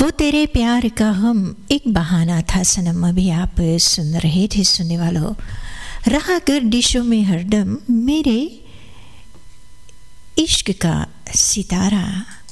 वो तेरे प्यार का हम एक बहाना था सनम, अभी आप सुन रहे थे सुनने वालों। रहा गर्दिशों में हरदम मेरे इश्क का सितारा।